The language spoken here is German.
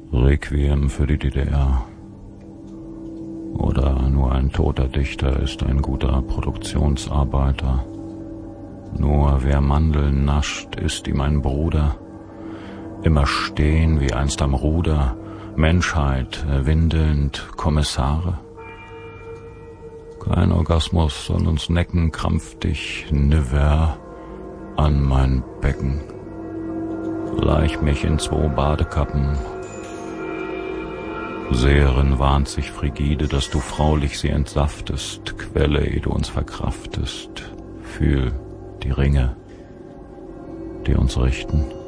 Requiem für die DDR. Oder nur ein toter Dichter ist ein guter Produktionsarbeiter. Nur wer Mandeln nascht, ist ihm ein Bruder. Immer stehen wie einst am Ruder, Menschheit windelnd Kommissare. Kein Orgasmus soll uns necken, krampf dich never an mein Becken. Leich mich in 2 Badekappen. Seherin warnt sich frigide, dass du fraulich sie entsaftest, Quelle, ehe du uns verkraftest. Fühl die Ringe, die uns richten.